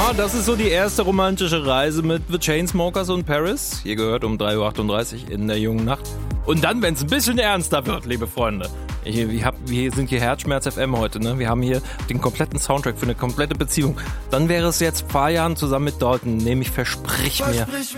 Ja, das ist so die erste romantische Reise mit The Chainsmokers und Paris. Ihr gehört um 3.38 Uhr in der jungen Nacht. Und dann, wenn es ein bisschen ernster wird, liebe Freunde. Wir sind hier Herzschmerz FM heute, ne? Wir haben hier den kompletten Soundtrack für eine komplette Beziehung. Dann wäre es jetzt Fahrjahren zusammen mit Dalton, nämlich Versprich mir.